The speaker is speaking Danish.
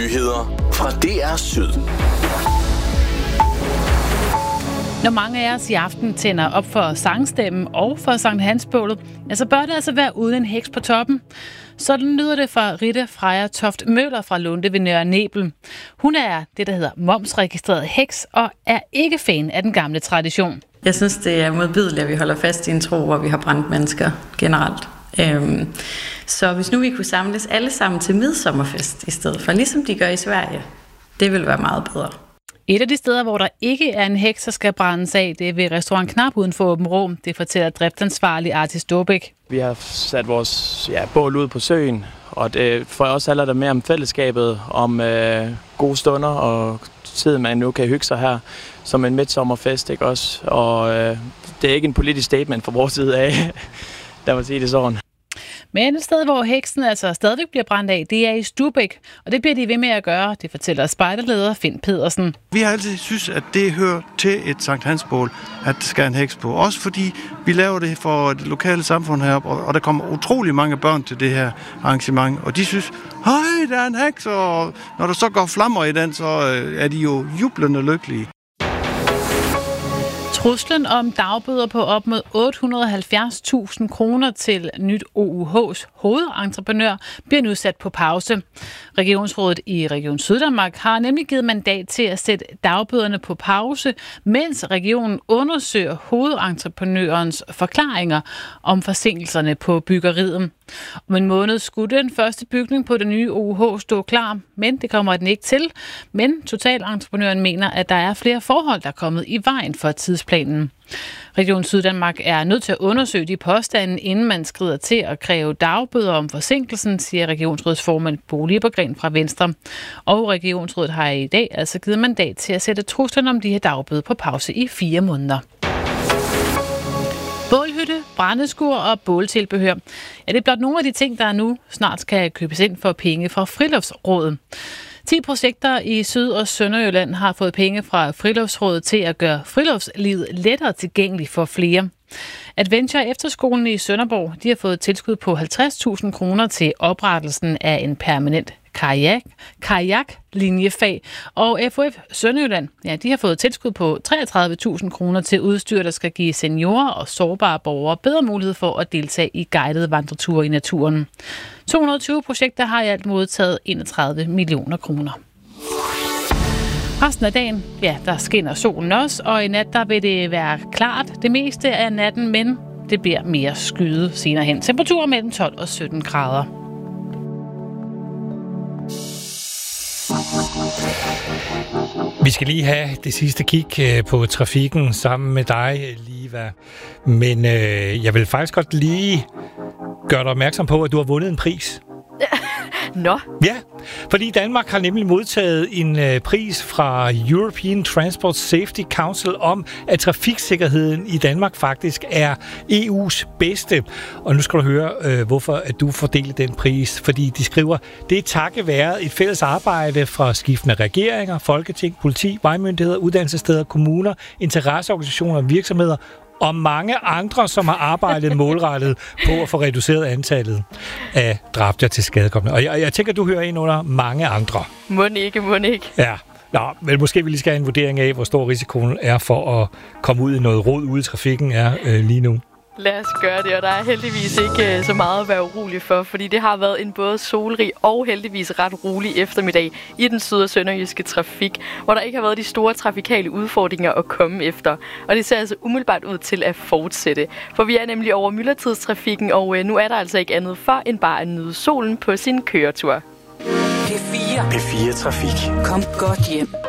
Nyheder fra DR Syd. Når mange af os i aften tænder op for sangstemmen og for Sankt Hansbålet, så bør det altså være uden en heks på toppen. Sådan lyder det fra Ritte Freja Toft Møller fra Lunde ved Nørre Nebel. Hun er det, der hedder momsregistreret heks, og er ikke fan af den gamle tradition. Jeg synes, det er modbydeligt, at vi holder fast i en tro, hvor vi har brændt mennesker generelt. Så hvis nu vi kunne samles alle sammen til midsommerfest i stedet for, ligesom de gør i Sverige, det ville være meget bedre. Et af de steder, hvor der ikke er en heks, der skal brændes af, det er ved Restaurant Knap uden for Åben Rum. Det fortæller driftsansvarlig Artis Dobæk. Vi har sat vores bål ud på søen, og det for os handler det mere om fællesskabet, om gode stunder og tid, man nu kan hygge sig her som en midsommerfest, ikke også? Og det er ikke en politisk statement fra vores side af, der må sige det sådan. Men et sted, hvor heksen altså stadigvæk bliver brændt af, det er i Stubæk, og det bliver de ved med at gøre, det fortæller spejderleder Finn Pedersen. Vi har altid synes, at det hører til et Sankt Hansbål, at der skal en heks på. Også fordi vi laver det for det lokale samfund heroppe, og der kommer utrolig mange børn til det her arrangement, og de synes, hej, der er en heks, og når der så går flammer i den, så er de jo jublende lykkelige. Truslen om dagbøder på op mod 870.000 kroner til nyt OUH's hovedentreprenør bliver nu sat på pause. Regionsrådet i Region Syddanmark har nemlig givet mandat til at sætte dagbøderne på pause, mens regionen undersøger hovedentreprenørens forklaringer om forsinkelserne på byggeriet. Om en måned skulle den første bygning på det nye OUH stå klar, men det kommer den ikke til. Men totalentreprenøren mener, at der er flere forhold, der er kommet i vejen for tidsplanen. Region Syddanmark er nødt til at undersøge de påstande, inden man skrider til at kræve dagbøder om forsinkelsen, siger regionsrådsformand Bo Liebergren fra Venstre. Og regionsrådet har i dag altså givet mandat til at sætte truslen om de her dagbøder på pause i 4 måneder. Bålhytte, brændeskur og båltilbehør. Ja, det er blot nogle af de ting, der nu snart skal købes ind for penge fra Friluftsrådet. 10 projekter i Syd- og Sønderjylland har fået penge fra Friluftsrådet til at gøre friluftslivet lettere tilgængeligt for flere. Adventure Efterskolen i Sønderborg, de har fået tilskud på 50.000 kroner til oprettelsen af en permanent kajak-linjefag, og FOF Sønderjylland, ja, de har fået tilskud på 33.000 kroner til udstyr, der skal give seniorer og sårbare borgere bedre mulighed for at deltage i guidede vandreture i naturen. 220 projekter har i alt modtaget 31 millioner kroner. Resten af dagen, ja, der skinner solen også, og i nat der vil det være klart det meste af natten, men det bliver mere skyet senere hen. Temperaturer mellem 12 og 17 grader. Vi skal lige have det sidste kig på trafikken sammen med dig, Liva. Men jeg vil faktisk godt lige gøre dig opmærksom på, at du har vundet en pris. Nå. Ja, fordi Danmark har nemlig modtaget en pris fra European Transport Safety Council om, at trafiksikkerheden i Danmark faktisk er EU's bedste. Og nu skal du høre, hvorfor at du fordeler den pris. Fordi de skriver, det er takket være et fælles arbejde fra skiftende regeringer, folketing, politi, vejmyndigheder, uddannelsessteder, kommuner, interesseorganisationer, virksomheder og mange andre, som har arbejdet målrettet på at få reduceret antallet af dræbte til skadekomne. Og jeg tænker, du hører ind under mange andre. Må ikke. Ja, nå, men måske vi lige skal have en vurdering af, hvor stor risikoen er for at komme ud i noget rod ude i trafikken er lige nu. Lad os gøre det, og der er heldigvis ikke så meget at være urolig for, fordi det har været en både solrig og heldigvis ret rolig eftermiddag i den syd- og sønderjyske trafik, hvor der ikke har været de store trafikale udfordringer at komme efter. Og det ser altså umiddelbart ud til at fortsætte, for vi er nemlig over myldretidstrafikken, og nu er der altså ikke andet for end bare at nyde solen på sin køretur. P4 Trafik. Kom godt hjem.